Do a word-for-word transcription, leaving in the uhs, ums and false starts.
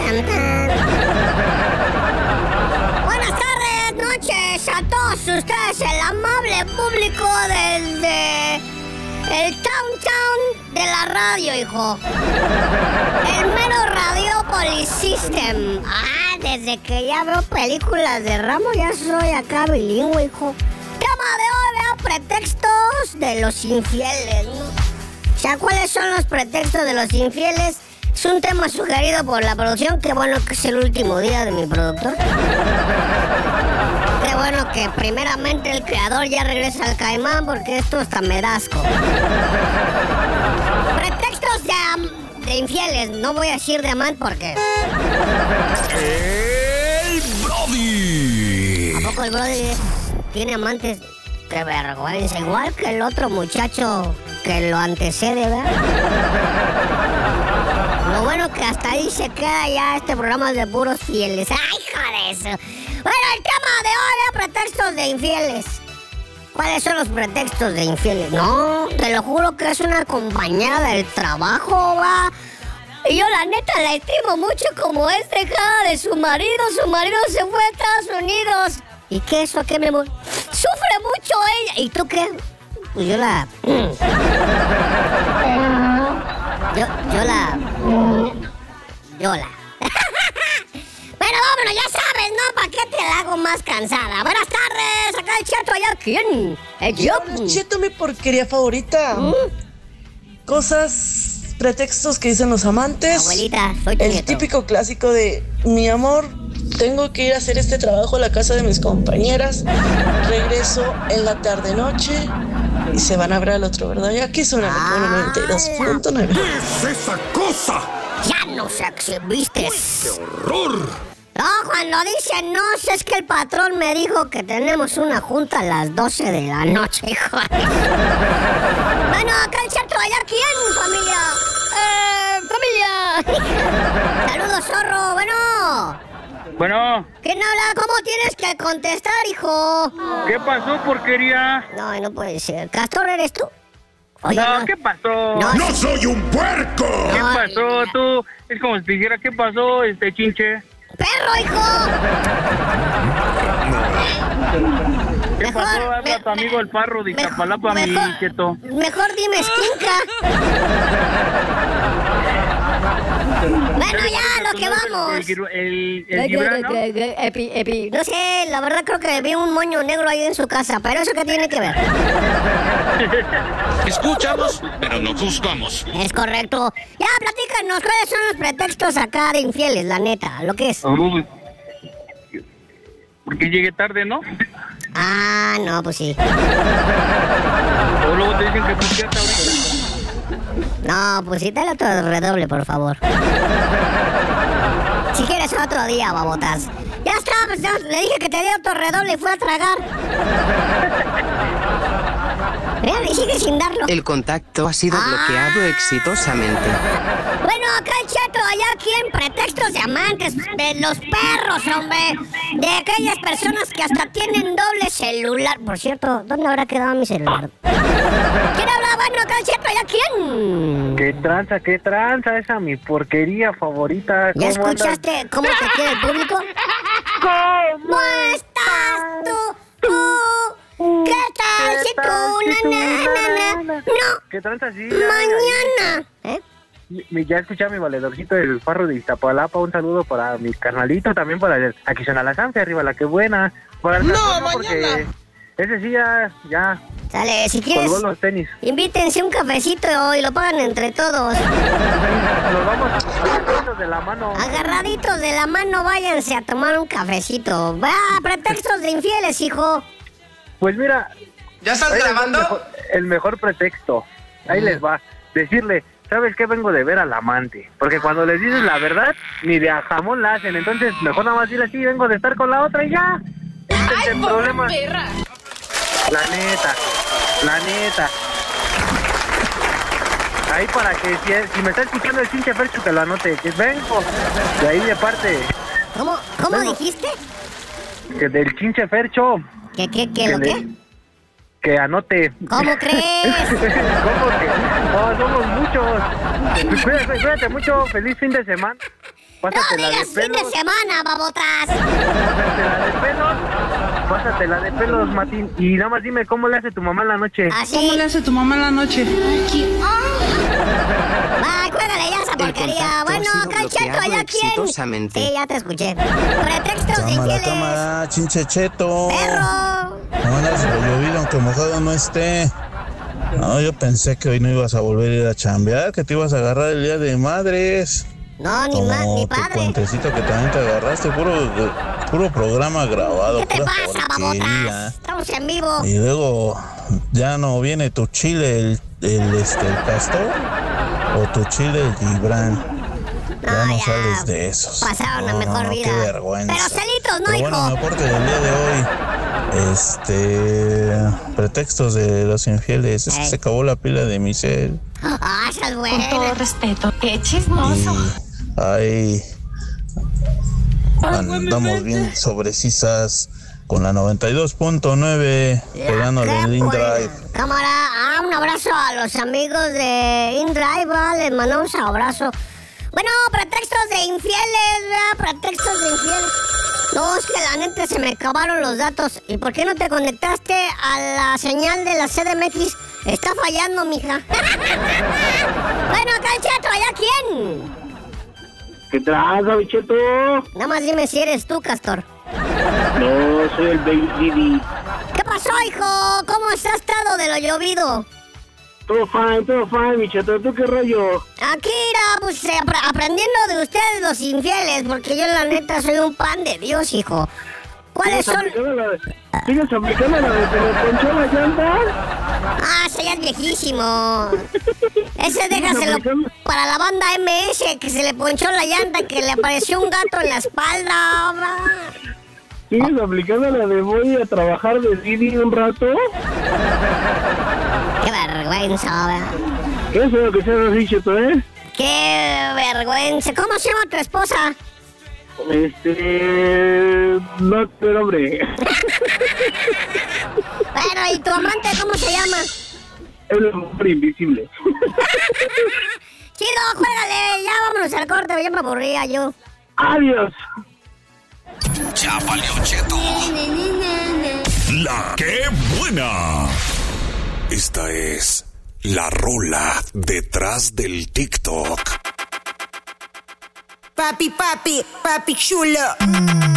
tan, tan. Buenas tardes, noches a todos ustedes, el amable público desde el downtown de la radio, hijo. El mero Radiopolis System. Ah, desde que ya veo películas de Ramo ya soy acá bilingüe, hijo. Tema de hoy, veo pretextos de los infieles, ¿no? O sea, ¿cuáles son los pretextos de los infieles? Es un tema sugerido por la producción. Qué bueno que es el último día de mi productor. Qué bueno que primeramente el creador ya regresa al Caimán, porque esto hasta me da asco. Pretextos de, am- de infieles. No voy a decir de amante porque... ¡El Brody! ¿A poco el Brody tiene amantes? ¡Qué vergüenza! Igual que el otro muchacho que lo antecede, ¿verdad? Lo bueno que hasta ahí se queda ya este programa de puros fieles. ¡Ay, hijo de eso! Bueno, el tema de hoy es pretextos de infieles. ¿Cuáles son los pretextos de infieles? No, te lo juro que es una compañera del trabajo, va. Y yo la neta la estimo mucho, como es dejada de su marido. Su marido se fue a Estados Unidos. ¿Y qué eso? ¿Qué, mi amor? Sufre mucho ella. ¿Y tú qué? Pues yo la... Yo, yo la... Yo la... Bueno, vámonos, ya sabes, ¿no? ¿Para qué te la hago más cansada? Buenas tardes, acá el Cheto, allá, ¿quién? El yo. Cheto, mi porquería favorita. ¿Mm? Cosas, pretextos que dicen los amantes. Abuelita, soy tu El nieto. típico clásico de, mi amor, tengo que ir a hacer este trabajo a la casa de mis compañeras. Regreso en la tarde-noche y se van a ver al otro, ¿verdad? Y aquí suena Ah, el noventa y dos punto nueve. ¿Qué es esa cosa? Ya nos exhibiste. ¡Qué horror! No, cuando dicen no, si es que el patrón me dijo que tenemos una junta a las doce de la noche, hijo. Bueno, acá el Cheto, allá, ¿quién, familia? Eh, familia. Saludos, zorro, bueno. Bueno, ¿Quién habla? ¿Cómo tienes que contestar, hijo? ¿qué pasó, porquería? No, no puede ser. ¿Castor eres tú? Oye, No, ¿qué pasó? No. ¡No soy un puerco! ¿Qué No, pasó tú? Es como si te dijera, ¿qué pasó, este chinche? ¡Perro, hijo! ¿Qué Mejor, pasó? Habla me- tu amigo el Parro de Mejor- Iztapalapa, mi mejor- Cheto. Mejor dime esquinca. Bueno, ya, lo que vamos. El, gir- el, el Gibran, ¿no? Epi, epi. No sé, la verdad creo que vi un moño negro ahí en su casa, pero ¿eso qué tiene que ver? Escuchamos, pero no juzgamos. Es correcto. Ya, platícanos, ¿cuáles son los pretextos acá de infieles, la neta? ¿Lo que es? Uy, porque llegué tarde, ¿no? Ah, no, pues sí. O luego te dicen que por qué hasta ahorita. No, pues sí, dale otro redoble, por favor. Si quieres otro día, babotas. Ya está, pues ya le dije que te dé otro redoble y fue a tragar. Mira, y sigue sin darlo. El contacto ha sido Ah. bloqueado exitosamente. Bueno, acá el Cheto, allá quién, pretextos de amantes, de los perros, hombre, de aquellas personas que hasta tienen doble celular. Por cierto, ¿dónde habrá quedado mi celular? ¿Quién habla? Bueno, acá el Cheto, allá quién. ¿Qué tranza, qué tranza? Esa mi porquería favorita. ¿Ya ¿Cómo andas? escuchaste cómo te quiere el público? ¿Cómo? ¿Cómo estás tú? tú? ¿Qué tal si tú, na, na, na, na? No, ¿Qué tranza? Sí, mañana. ¿Eh? Mi- Ya escuché a mi valedorcito del Parro de Iztapalapa. Un saludo para mi carnalito, también para el aquí suena la Sanfe, arriba la que buena. Para el No, Castor, mañana. porque ese sí ya, ya Sale, si quieres, colgó los tenis. invítense un cafecito y lo pagan entre todos. Nos vamos agarraditos de la mano. Agarraditos de la mano, váyanse a tomar un cafecito. Va, pretextos de infieles, hijo. Pues mira, ¿Ya estás ahí les va grabando? El mejor, el mejor pretexto. Ahí les va. Decirle, ¿sabes qué? Vengo de ver al amante. Porque cuando les dices la verdad, ni de a jamón la hacen. Entonces, mejor nada más decirle así, vengo de estar con la otra y ya. Ese es el problema. La neta, la neta. Ahí para que si, si me está escuchando el pinche Fercho que lo anote, que vengo de ahí de parte ¿Cómo, cómo Bueno. dijiste? que del chinche Fercho ¿Qué, qué, qué, lo le- qué? que anote. ¿Cómo crees? ¿Cómo que? No, somos muchos. Cuídate, cuídate mucho, feliz fin de semana. No Pásatela digas de fin de pelos. semana, babotas. Pásatela de pelos. Pásatela de pelos, Martín. Y nada más dime cómo le hace tu mamá en la noche. Así. ¿Cómo le hace tu mamá en la noche? Va, cuélgale ya esa El porquería. contacto Bueno, ha sido acá el Cheto, bloqueado ¿allá quién? exitosamente. Sí, ya te escuché. Pretextos de Cámara, infieles. cámara, chinchecheto. Perro. No andas de llovido aunque mojado no esté. No, yo pensé que hoy no ibas a volver a ir a chambear, que te ibas a agarrar el día de madres. No, ni Como más, ni tu padre. puentecito que también te agarraste, puro, puro programa grabado. ¿Qué te pura pasa, porquería. babotas? Estamos en vivo. Y luego ya no viene tu chile, el, el, este, el pastor, o tu chile, el Gibran. Ya No, no ya. sales de esos. Pasaron la No, mejor no, vida. Qué vergüenza. Pero celitos, ¿no, Pero hijo? bueno, mi aporte del día de hoy, este, pretextos de los infieles, es que Ey. se acabó la pila de mi cel. Ah, esa es Con todo buena. respeto, qué chismoso. Y ahí andamos bien sobrecisas con la noventa y dos punto nueve, pegándole Qué el buena. InDrive. Cámara, ah, un abrazo a los amigos de InDrive, ¿va? Les mandamos un abrazo. Bueno, pretextos de infieles, ¿verdad? Pretextos de infieles. No, es que la neta se me acabaron los datos. ¿Y por qué no te conectaste a la señal de la C D M X? Está fallando, mija. Bueno, acá el Cheto, ¿allá quién? ¿Qué traza, bicheto? Nada más dime si eres tú, Castor. No, soy el Baby. ¿Qué pasó, hijo? ¿Cómo has estado de lo llovido? Todo fine, todo fine, bicheto. ¿Tú qué rollo? Aquí, era, pues, eh, apre- aprendiendo de ustedes los infieles, porque yo la neta soy un pan de Dios, hijo. ¿Cuáles son? ¿Sigues aplicando la de que me ponchó la llanta? Ah, ese ya es viejísimo. Ese déjaselo para la banda M S, que se le ponchó la llanta, que le apareció un gato en la espalda. hombre. ¿Sigues aplicando la de voy a trabajar de Didi un rato? Qué vergüenza, ¿verdad? Eso es lo que seas así, cheto, ¿eh? Qué vergüenza. ¿Cómo se llama tu esposa? Este... No, pero hombre... Bueno, ¿y tu amante cómo se llama? Es una mujer invisible. Chido, juégale, ya vámonos al corte, ya me aburría yo. ¡Adiós! Ya valió, Cheto. La que buena. Esta es la rola detrás del TikTok. Papi, papi, papi chulo.